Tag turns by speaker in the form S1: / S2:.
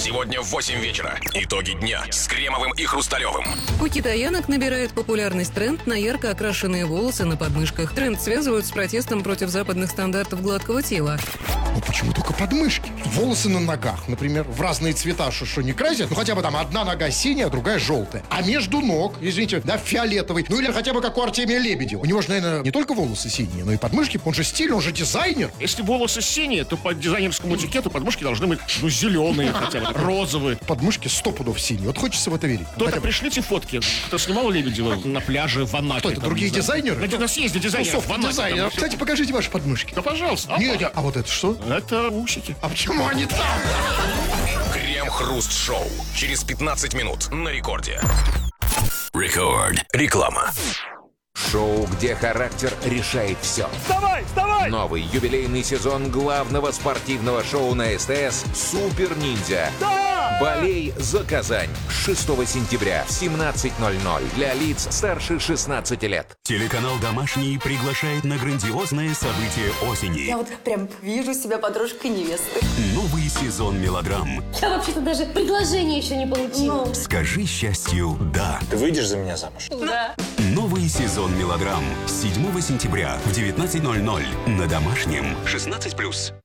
S1: Сегодня в 8 вечера. Итоги дня с Кремовым и Хрусталевым.
S2: У китаянок набирает популярность тренд на ярко окрашенные волосы на подмышках. Тренд связывают с протестом против западных стандартов гладкого тела.
S3: Ну почему только подмышки? Волосы на ногах, например, в разные цвета, что не красят? Ну хотя бы там одна нога синяя, другая желтая. А между ног, извините, да, фиолетовый. Ну или хотя бы как у Артемия Лебедева. У него же, наверное, не только волосы синие, но и подмышки. Он же стильный, он же дизайнер.
S4: Если волосы синие, то по дизайнерскому этикету подмышки должны быть, зеленые хотя бы, розовые.
S3: Подмышки 100 пудов синие. Вот хочется в это верить.
S4: Кто-то пришлите фотки. Кто снимал Лебедева на пляже в Анапе?
S3: Кто это, другие дизайнеры?
S4: Да, у нас есть дизайнеры в Анапе.
S3: Дизайнер. Кстати, покажите ваши подмышки.
S4: Да, пожалуйста.
S3: Нет, а вот это что?
S4: Это усики.
S3: А почему они там?
S1: Крем-хруст-шоу. Через 15 минут на рекорде. Рекорд. Реклама.
S5: Шоу, где характер решает все.
S4: Вставай, вставай!
S5: Новый юбилейный сезон главного спортивного шоу на СТС «Супер Ниндзя». Болей за Казань. 6 сентября в 17:00 для лиц старше 16 лет.
S6: Телеканал «Домашний» приглашает на грандиозное событие осени.
S7: Я вот прям вижу себя подружкой невесты.
S6: Новый сезон мелодрам.
S8: Я вообще-то даже предложение еще не получила.
S6: «Скажи счастью «да».
S9: Ты выйдешь за меня замуж?
S8: Да.
S6: Новый сезон мелодрам. 7 сентября в 19:00 на Домашнем. 16+.